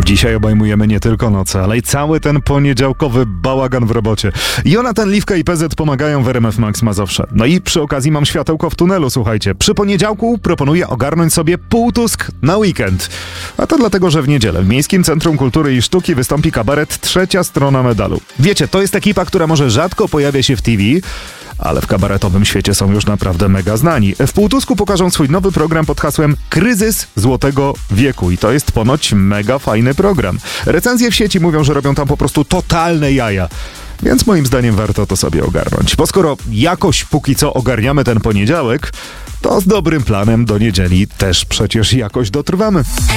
Dzisiaj obejmujemy nie tylko noce, ale i cały ten poniedziałkowy bałagan w robocie. Jonatan Liwka i PZ pomagają w RMF Max Mazowsze. No i przy okazji mam światełko w tunelu, słuchajcie. Przy poniedziałku proponuję ogarnąć sobie półtusk na weekend. A to dlatego, że w niedzielę w Miejskim Centrum Kultury i Sztuki wystąpi kabaret Trzecia Strona Medalu. Wiecie, to jest ekipa, która może rzadko pojawia się w TV, ale w kabaretowym świecie są już naprawdę mega znani. W półtusku pokażą swój nowy program pod hasłem Kryzys Złotego Wieku i to jest ponoć mega fajny program. Recenzje w sieci mówią, że robią tam po prostu totalne jaja. Więc moim zdaniem warto to sobie ogarnąć. Bo skoro jakoś póki co ogarniamy ten poniedziałek, to z dobrym planem do niedzieli też przecież jakoś dotrwamy.